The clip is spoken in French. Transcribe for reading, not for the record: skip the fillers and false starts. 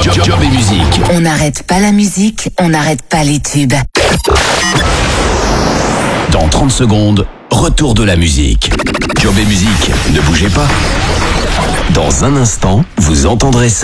Job et musique. On n'arrête pas la musique, on n'arrête pas les tubes. Dans 30 secondes, retour de la musique. Job et musique, ne bougez pas. Dans un instant, vous entendrez ça.